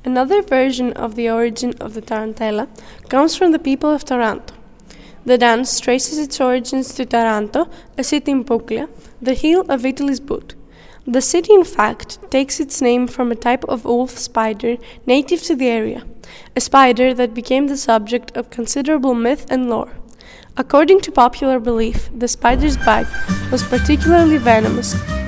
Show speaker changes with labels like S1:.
S1: Another version of the origin of the tarantella comes from the people of Taranto. The dance traces its origins to Taranto, a city in Puglia, the heel of Italy's boot. The city, in fact, takes its name from a type of wolf spider native to the area, a spider that became the subject of considerable myth and lore. According to popular belief, the spider's bite was particularly venomous.